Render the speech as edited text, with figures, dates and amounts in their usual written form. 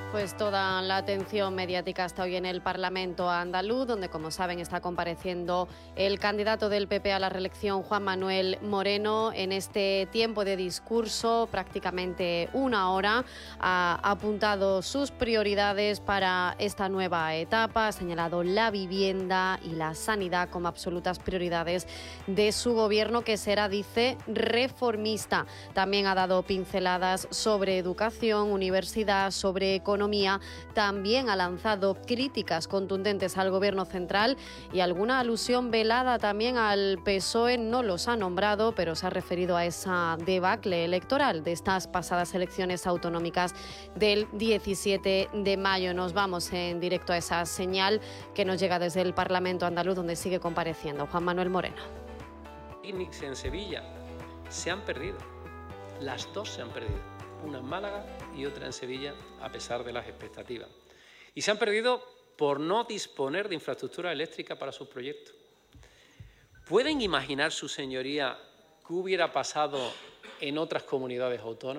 Pues toda la atención mediática está hoy en el Parlamento andaluz, donde, como saben, está compareciendo el candidato del PP a la reelección, Juan Manuel Moreno. En este tiempo de discurso, prácticamente una hora, ha apuntado sus prioridades para esta nueva etapa. Ha señalado la vivienda y la sanidad como absolutas prioridades de su gobierno, que será, dice, reformista. También ha dado pinceladas sobre educación, universidad, sobre economía. También ha lanzado críticas contundentes al Gobierno central y alguna alusión velada también al PSOE. No los ha nombrado, pero se ha referido a esa debacle electoral de estas pasadas elecciones autonómicas del 17 de mayo. Nos vamos en directo a esa señal que nos llega desde el Parlamento andaluz, donde sigue compareciendo Juan Manuel Moreno. En Sevilla se han perdido, las dos se han perdido. Una en Málaga y otra en Sevilla, a pesar de las expectativas. Y se han perdido por no disponer de infraestructura eléctrica para sus proyectos. ¿Pueden imaginar, su señoría, qué hubiera pasado en otras comunidades autónomas?